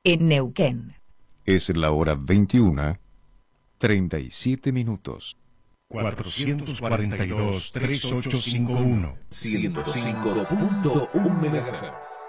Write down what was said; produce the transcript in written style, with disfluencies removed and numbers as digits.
en Neuquén. Es la hora 21:37. 442-3851. 105.1 MHz.